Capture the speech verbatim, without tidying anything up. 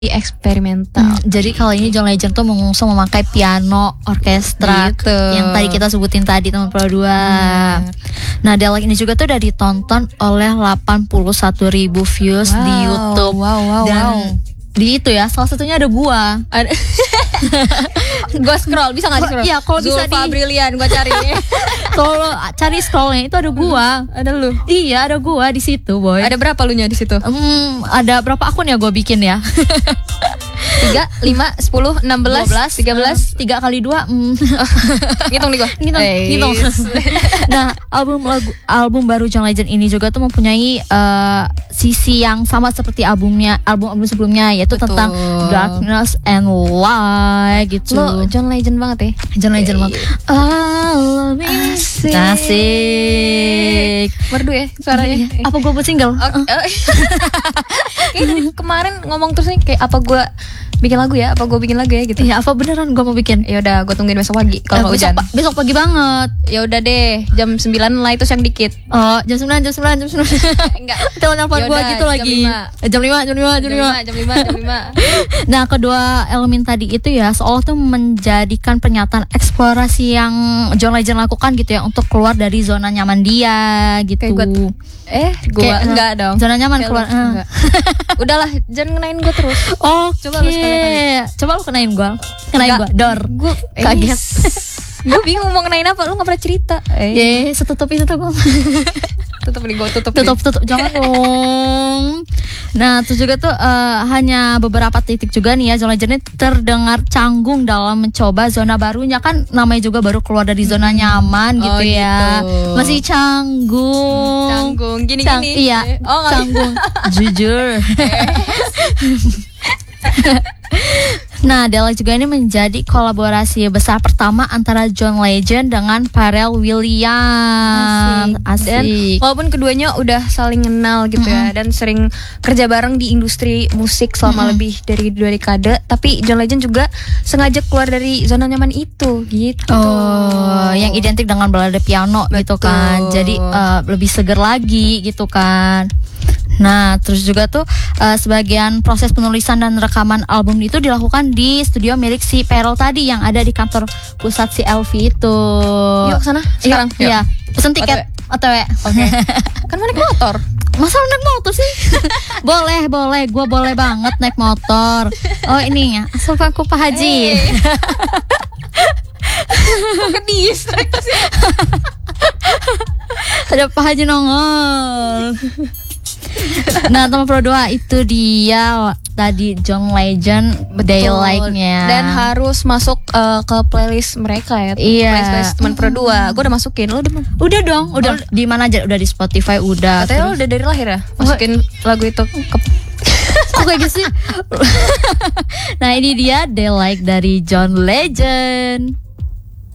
eksperimental. Hmm, jadi kali ini John Legend tuh mengusung memakai piano orkestra Gitu. yang tadi kita sebutin tadi teman Pro dua. Hmm. Nah, They Like ini juga tuh udah ditonton oleh delapan puluh satu ribu views Wow, di YouTube. wow, wow, Dan wow. di itu ya, salah satunya ada gua. Ada. Gue scroll, bisa nggak di scroll? Iya, kalau bisa Zulfa di- Brilian, gue cari. Kalau lo cari scrollnya itu ada gua. Ada lu. Iya, ada gua di situ, boy. Ada berapa lu nya di situ? Hmm, ada berapa akun ya gua bikin ya? Tiga, lima, sepuluh, enam belas, tiga belas. tiga kali dua. Hmm. Ngitung nih gue. Ngitung, ngitung. Nah, album lagu album baru John Legend ini juga tuh mempunyai uh, sisi yang sama seperti albumnya album-album sebelumnya, yaitu Betul. tentang darkness and light gitu. Lo John Legend banget ya. John Legend Iya, banget. Oh, Asik. asik. Merdu ya suaranya. Iya. Apa gue buat single? Oke. Kayak dari kemarin ngomong terus nih kayak apa gue bikin lagu ya? Apa gue bikin lagu ya gitu. Iya, apa beneran gue mau bikin? Ya udah, gue tungguin besok pagi kalau Eh, nggak besok, hujan. pa- besok pagi banget. Ya udah deh, jam sembilan lah itu yang dikit. Oh, jam sembilan, jam sembilan, jam sembilan. Enggak. Telepon telepon gue Yaudah, gitu jam lagi. lima. Eh, Jam lima, jam lima, jam Jam lima. lima, jam lima, jam lima. Nah, kedua elemen tadi itu ya seolah tuh menjadikan pernyataan eksplorasi yang John Legend lakukan gitu ya untuk keluar dari zona nyaman dia gitu. Kayak gua- Eh, gue Kayak, enggak dong. Zona nyaman Kayak keluar. lu, eh. enggak. Udahlah, jangan ngenain gue terus. Oke. Coba lu sekali-kali. Coba lu kenain gua. Kenain Enggak. gua. Dor. Gue Kaget. Gue bingung mau ngenain apa, lu gak pernah cerita. Eh, Ye, setutup itu tuh. tutup nih, gue tutup. tutup nih. tutup jangan dong. Nah, terus juga tuh eh, hanya beberapa titik juga nih ya John Legend ini terdengar canggung dalam mencoba zona barunya, kan namanya juga baru keluar dari zona nyaman Oh, gitu ya. gitu. Masih canggung. Canggung, gini-gini. Cang- iya. Oh, nggak- Canggung. Jujur. Nah, Della juga ini menjadi kolaborasi besar pertama antara John Legend dengan Pharrell Williams. Asik. Dan walaupun keduanya udah saling kenal gitu ya, dan sering kerja bareng di industri musik selama lebih dari dua dekade, tapi John Legend juga sengaja keluar dari zona nyaman itu gitu. Oh, yang identik dengan balada piano gitu Betul. kan. Jadi eh, lebih seger lagi gitu kan. Nah, terus juga tuh eh, sebagian proses penulisan dan rekaman album itu dilakukan di studio milik si Pharrell tadi yang ada di kantor pusat si L V itu. Yuk kesana sekarang. Yuk, iya. Pesen tiket O T W. Oke. Kan mau naik motor. Masa lu naik motor sih? Boleh, boleh. Gue boleh banget naik motor. Oh, ini ya. Asal aku Pak Haji. Ke distract sih. Ada Pak Haji nongol. Nah, teman Pro dua itu dia tadi John Legend They Like-nya. Dan harus masuk uh, ke playlist mereka ya. Iya. Playlist, playlist teman Pro dua. Gue udah masukin. Lo udah Udah dong, udah di mana aja? Udah di Spotify, udah. Katanya lo Terus- udah dari lahir ya? Masukin lagu itu ke Kok kayak gitu sih? Nah, ini dia They Like dari John Legend.